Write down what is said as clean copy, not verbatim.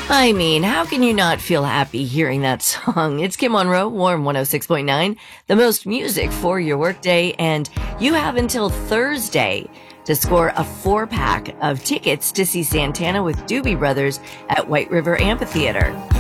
I mean, how can you not feel happy hearing that song? It's Kim Monroe, Warm 106.9, the most music for your workday, and you have until Thursday to score a 4-pack of tickets to see Santana with Doobie Brothers at White River Amphitheater.